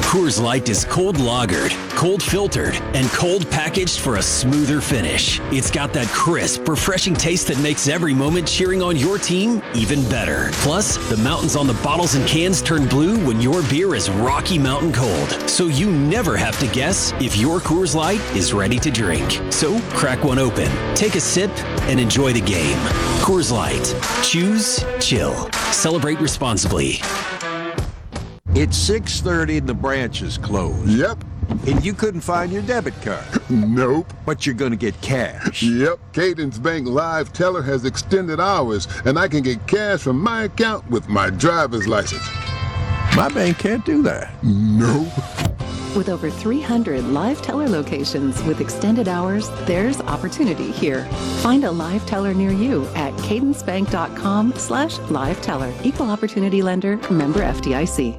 Coors Light is cold lagered, cold filtered, and cold packaged for a smoother finish. It's got that crisp, refreshing taste that makes every moment cheering on your team even better. Plus, the mountains on the bottles and cans turn blue when your beer is Rocky Mountain cold. So you never have to guess if your Coors Light is ready to drink. So crack one open, take a sip, and enjoy the game. Coors Light. Choose chill. Celebrate responsibly. It's 6:30 and the branch is closed. Yep. And you couldn't find your debit card. Nope. But you're going to get cash. Yep. Cadence Bank Live Teller has extended hours, and I can get cash from my account with my driver's license. My bank can't do that. Nope. With over 300 Live Teller locations with extended hours, there's opportunity here. Find a Live Teller near you at cadencebank.com/Live Teller. Equal Opportunity Lender, member FDIC.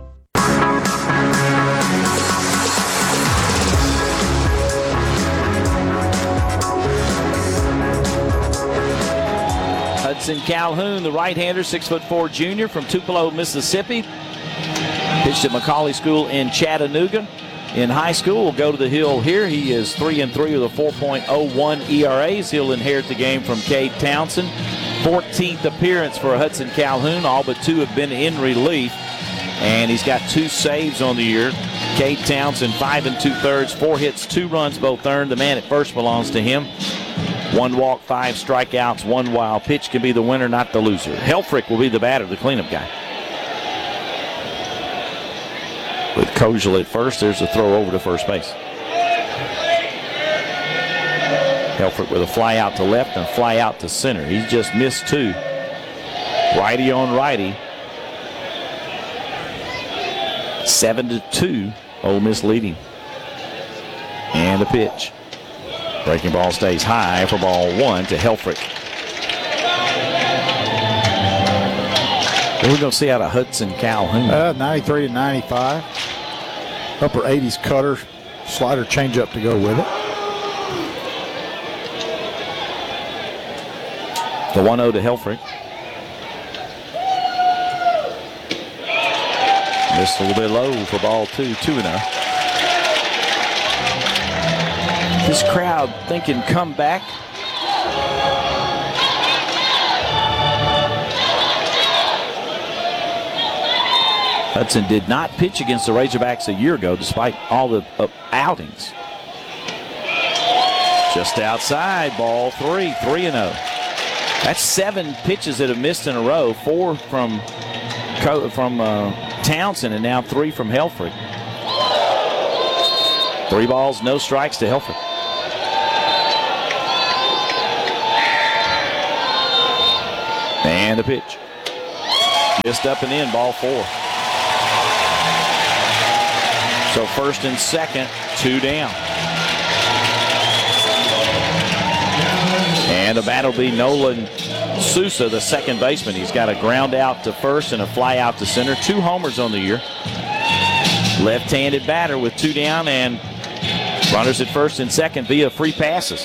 Hudson Calhoun, the right-hander, 6'4" junior from Tupelo, Mississippi. Pitched at Macaulay School in Chattanooga. In high school, will go to the hill here. He is 3-3 with a 4.01 ERA. He'll inherit the game from Cade Townsend. 14th appearance for Hudson Calhoun. All but two have been in relief. And he's got 2 saves on the year. Cade Townsend, 5 2/3, 4 hits, 2 runs, both earned. The man at first belongs to him. 1 walk, 5 strikeouts, 1 wild pitch. Can be the winner, not the loser. Helfrich will be the batter, the cleanup guy. With Kojal at first, there's a throw over to first base. Helfrich with a fly out to left and a fly out to center. He's just missed 2. Righty on righty. 7-2, Ole Miss leading. And a pitch. Breaking ball stays high for ball 1 to Helfrich. What are we going to see out of Hudson Calhoun? 93 to 95. Upper 80s cutter, slider changeup to go with it. The 1-0 to Helfrich. Missed a little bit low for ball 2, 2-0. This crowd thinking come back. Hudson did not pitch against the Razorbacks a year ago despite all the outings. Just outside, ball 3, 3-0. That's 7 pitches that have missed in a row, 4 from Townsend and now 3 from Helfrich. 3 balls, no strikes to Helfrich. And a pitch. Just up and in, ball 4. So first and second, 2 down. And the bat will be Nolan Sousa, the second baseman. He's got a ground out to first and a fly out to center. 2 homers on the year. Left-handed batter with 2 down and runners at first and second via free passes.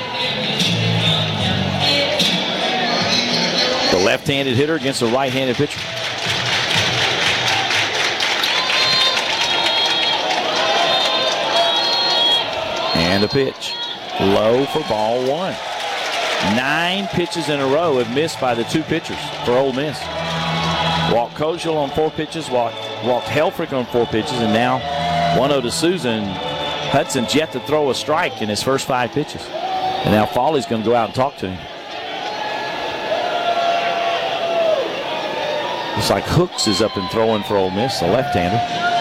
The left-handed hitter against a right-handed pitcher. And a pitch. Low for ball 1. 9 pitches in a row have missed by the 2 pitchers for Ole Miss. Walked Kojal on 4 pitches, walked Helfrich on 4 pitches, and now 1-0 to Sousa. And Hudson's yet to throw a strike in his first 5 pitches. And now Foley's going to go out and talk to him. Looks like Hooks is up and throwing for Ole Miss, the left-hander.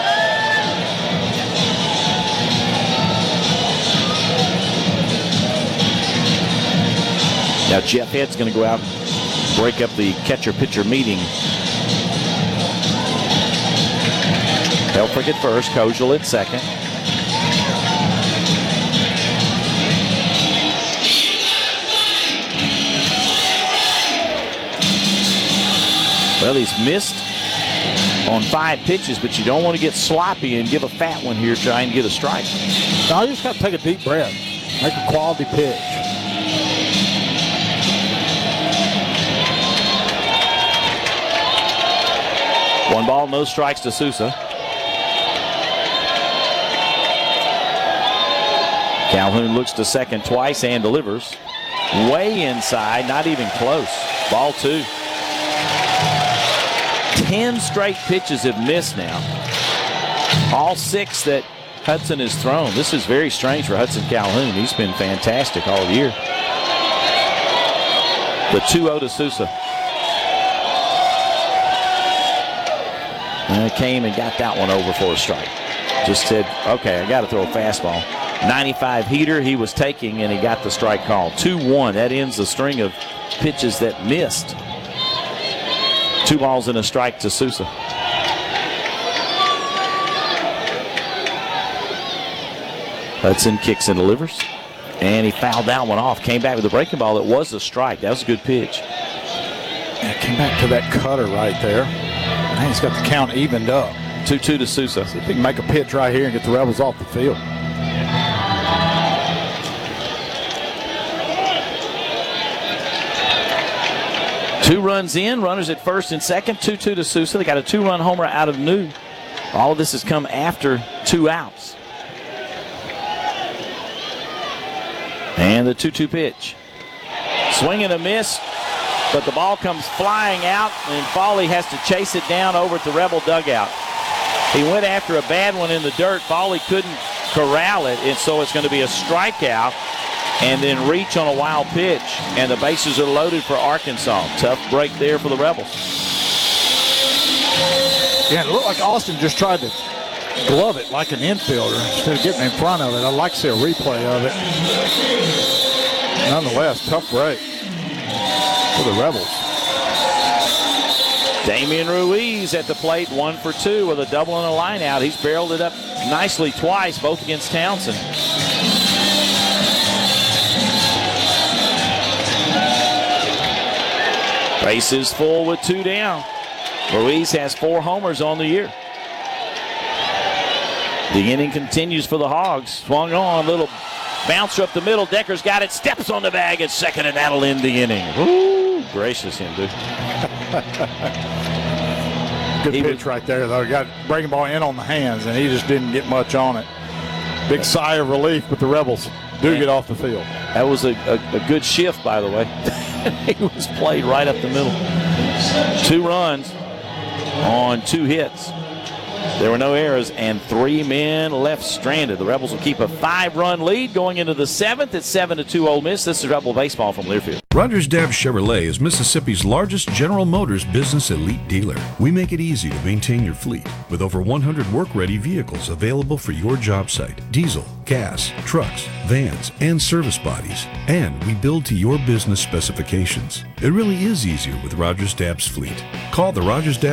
Now Jeff Head's going to go out and break up the catcher-pitcher meeting. Helfrich at first, Kojal at second. Well, he's missed on 5 pitches, but you don't want to get sloppy and give a fat one here trying to get a strike. No, you just got to take a deep breath. Make a quality pitch. One ball, no strikes to Sousa. Calhoun looks to second twice and delivers. Way inside, not even close. Ball 2. 10 straight pitches have missed now. All 6 that Hudson has thrown. This is very strange for Hudson Calhoun. He's been fantastic all year. The 2-0 to Sousa. Came and got that one over for a strike. Just said, okay, I got to throw a fastball. 95 heater he was taking, and he got the strike call. 2-1. That ends the string of pitches that missed. 2 balls and a strike to Sousa. Hudson kicks and delivers. And he fouled that one off. Came back with a breaking ball. It was a strike. That was a good pitch. Yeah, came back to that cutter right there. Man, he's got the count evened up. 2-2 to Sousa. See if he can make a pitch right here and get the Rebels off the field. Two runs in, runners at first and second, 2-2 to Sousa. They got a 2-run homer out of New. All of this has come after 2 outs. And the 2-2 pitch. Swing and a miss, but the ball comes flying out, and Fawley has to chase it down over at the Rebel dugout. He went after a bad one in the dirt. Fawley couldn't corral it, and so it's going to be a strikeout and then reach on a wild pitch, and the bases are loaded for Arkansas. Tough break there for the Rebels. Yeah, it looked like Austin just tried to glove it like an infielder instead of getting in front of it. I'd like to see a replay of it. Nonetheless, tough break for the Rebels. Damian Ruiz at the plate, 1 for 2 with a double and a line out. He's barreled it up nicely twice, both against Townsend. Bases full with 2 down. Ruiz has 4 homers on the year. The inning continues for the Hogs. Swung on, little bouncer up the middle. Decker's got it, steps on the bag at second, and that'll end the inning. Ooh, gracious him, dude. Good pitch right there, though. Got breaking ball in on the hands, and he just didn't get much on it. Big sigh of relief, but the Rebels do get off the field. That was a good shift, by the way. He was played right up the middle. 2 runs on 2 hits. There were no errors, and 3 men left stranded. The Rebels will keep a 5-run lead going into the 7th. It's 7-2 Ole Miss. This is Rebel Baseball from Learfield. Rogers Dabbs Chevrolet is Mississippi's largest General Motors business elite dealer. We make it easy to maintain your fleet with over 100 work-ready vehicles available for your job site. Diesel, gas, trucks, vans, and service bodies. And we build to your business specifications. It really is easier with Rogers Dabbs fleet. Call the Rogers Dabbs